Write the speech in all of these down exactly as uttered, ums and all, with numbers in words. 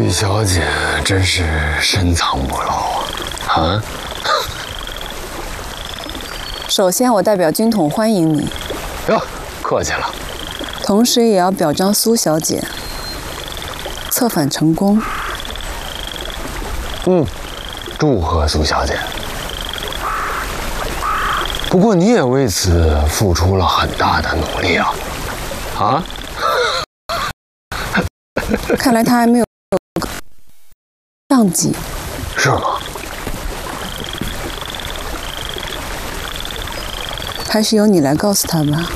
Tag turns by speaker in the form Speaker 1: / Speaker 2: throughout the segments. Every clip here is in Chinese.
Speaker 1: 玉小姐真是深藏不露啊！啊！
Speaker 2: 首先，我代表军统欢迎你。
Speaker 1: 哟，客气了。
Speaker 2: 同时，也要表彰苏小姐策反成功。
Speaker 1: 嗯，祝贺苏小姐。不过你也为此付出了很大的努力啊！啊？
Speaker 2: 看来他还没有上级。
Speaker 1: 是吗？
Speaker 2: 还是由你来告诉他吧。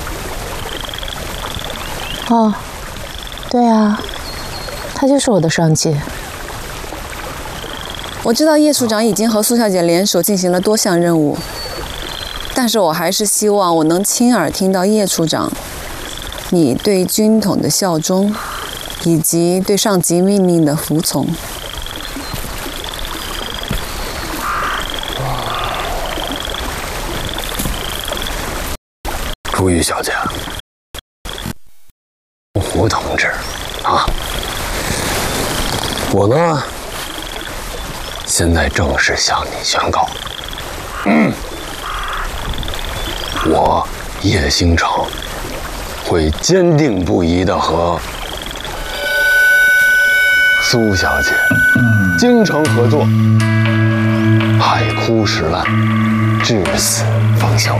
Speaker 3: 哦，对啊，他就是我的上级。
Speaker 2: 我知道叶处长已经和苏小姐联手进行了多项任务，但是我还是希望我能亲耳听到叶处长你对军统的效忠，以及对上级命令的服从。
Speaker 1: 朱玉小姐，胡同志啊，我呢，现在正式向你宣告，嗯，我叶星辰会坚定不移地和苏小姐精诚合作，海枯石烂，至死方休。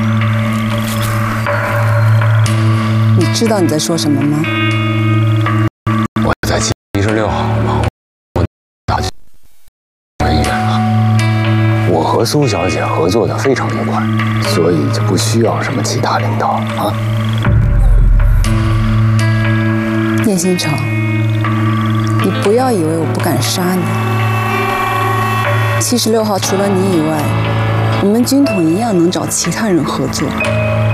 Speaker 2: 你知道你在说什么吗？
Speaker 1: 我在七十六号嘛，我打去很远了。我和苏小姐合作的非常愉快，所以就不需要什么其他领导啊。
Speaker 2: 叶星辰，你不要以为我不敢杀你。七十六号除了你以外，我们军统一样能找其他人合作。